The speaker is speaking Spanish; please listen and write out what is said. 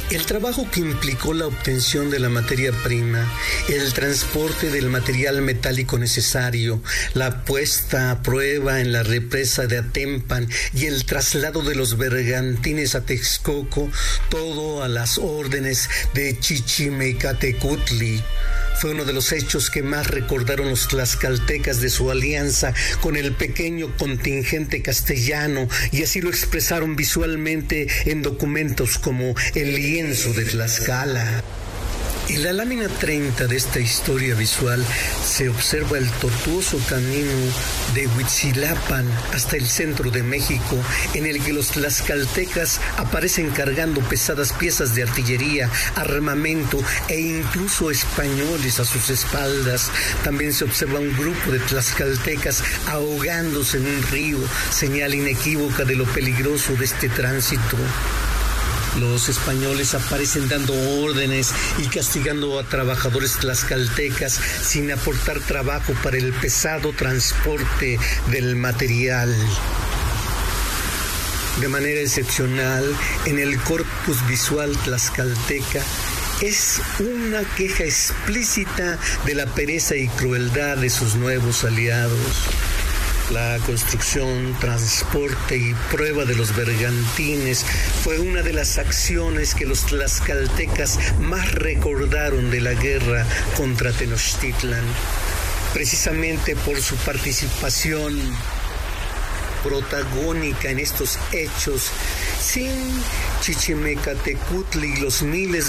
El trabajo que implicó la obtención de la materia prima, el transporte del material metálico necesario, la puesta a prueba en la represa de Atempan y el traslado de los bergantines a Texcoco, todo a las órdenes de Chichimecatecutli, fue uno de los hechos que más recordaron los tlaxcaltecas de su alianza con el pequeño contingente castellano, y así lo expresaron visualmente en documentos como el lienzo de Tlaxcala. En la lámina 30 de esta historia visual se observa el tortuoso camino de Huitzilapan hasta el centro de México, en el que los tlaxcaltecas aparecen cargando pesadas piezas de artillería, armamento e incluso españoles a sus espaldas. También se observa un grupo de tlaxcaltecas ahogándose en un río, señal inequívoca de lo peligroso de este tránsito. Los españoles aparecen dando órdenes y castigando a trabajadores tlaxcaltecas sin aportar trabajo para el pesado transporte del material. De manera excepcional, en el corpus visual tlaxcalteca es una queja explícita de la pereza y crueldad de sus nuevos aliados. La construcción, transporte y prueba de los bergantines fue una de las acciones que los tlaxcaltecas más recordaron de la guerra contra Tenochtitlan. Precisamente por su participación protagónica en estos hechos, sin Chichimecatecutli y los miles